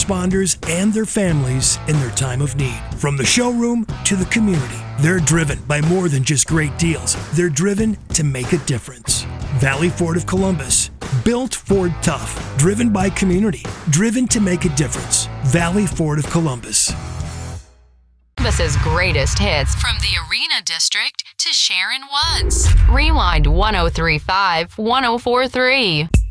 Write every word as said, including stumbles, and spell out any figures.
responders and their families in their time of need. From the showroom to the community, they're driven by more than just great deals. They're driven to make a difference. Valley Ford of Columbus. Built Ford tough. Driven by community. Driven to make a difference. Valley Ford of Columbus. Columbus's greatest hits from the Arena District to Sharon Woods. Rewind one oh three point five, one oh four point three.